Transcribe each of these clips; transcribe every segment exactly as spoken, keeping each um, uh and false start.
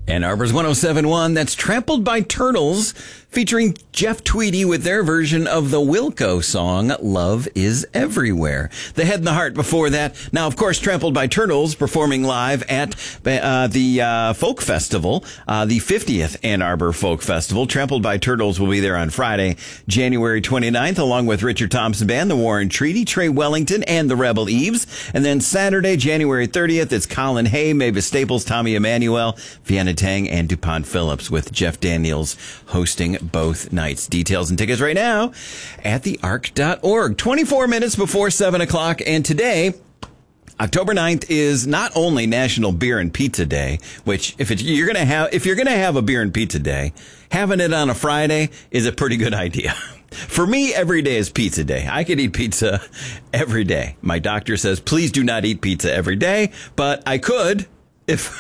Ann Arbor's one oh seven point one, that's Trampled by Turtles, featuring Jeff Tweedy with their version of the Wilco song, Love is Everywhere. The Head and the Heart before that. Now, of course, Trampled by Turtles performing live at uh, the uh, Folk Festival, uh, the fiftieth Ann Arbor Folk Festival. Trampled by Turtles will be there on Friday, January twenty-ninth, along with Richard Thompson Band, the Warren Treaty, Trey Wellington, and the Rebel Eves. And then Saturday, January thirtieth, it's Colin Hay, Mavis Staples, Tommy Emmanuel, Vienna Tang, and DuPont Phillips, with Jeff Daniels hosting both nights. Details and tickets right now at the arc dot org. twenty-four minutes before seven o'clock, and today, October ninth, is not only National Beer and Pizza Day, which if it's, you're gonna have if you're gonna have a beer and pizza day, having it on a Friday is a pretty good idea. For me, every day is pizza day. I could eat pizza every day. My doctor says, please do not eat pizza every day, but I could if...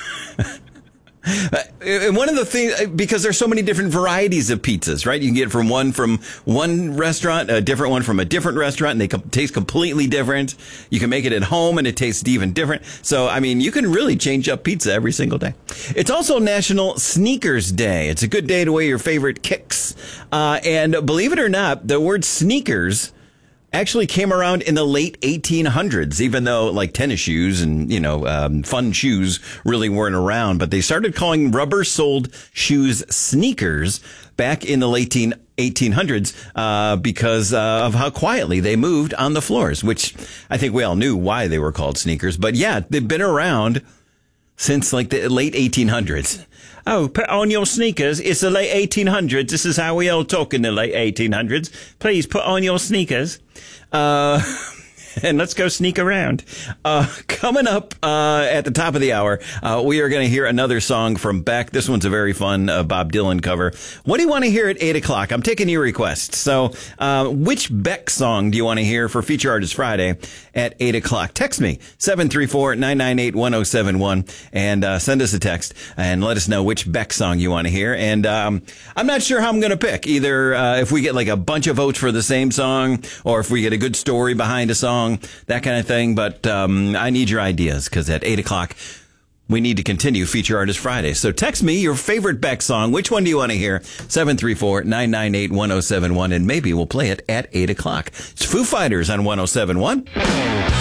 And one of the things, because there's so many different varieties of pizzas, right? You can get from one from one restaurant, a different one from a different restaurant, and they com- taste completely different. You can make it at home, and it tastes even different. So, I mean, you can really change up pizza every single day. It's also National Sneakers Day. It's a good day to wear your favorite kicks. Uh, and believe it or not, the word sneakers actually came around in the late eighteen hundreds, even though like tennis shoes and, you know, um, fun shoes really weren't around. But they started calling rubber-soled shoes sneakers back in the late eighteen hundreds uh, because uh, of how quietly they moved on the floors, which I think we all knew why they were called sneakers. But yeah, they've been around since like the late eighteen hundreds. Oh, put on your sneakers. It's the late eighteen hundreds. This is how we all talk in the late eighteen hundreds. Please put on your sneakers. Uh, and let's go sneak around. Uh, coming up uh, at the top of the hour, uh, we are going to hear another song from Beck. This one's a very fun uh, Bob Dylan cover. What do you want to hear at eight o'clock? I'm taking your requests. So uh, which Beck song do you want to hear for Feature Artist Friday at eight o'clock? Text me, seven three four, nine nine eight, one oh seven one, and uh, send us a text and let us know which Beck song you want to hear. And um, I'm not sure how I'm going to pick. Either uh, if we get like a bunch of votes for the same song, or if we get a good story behind a song, that kind of thing. But um, I need your ideas, because at eight o'clock, we need to continue Feature Artist Friday. So text me your favorite Beck song. Which one do you want to hear? seven three four, nine nine eight, one oh seven one, and maybe we'll play it at eight o'clock. It's Foo Fighters on one oh seven point one.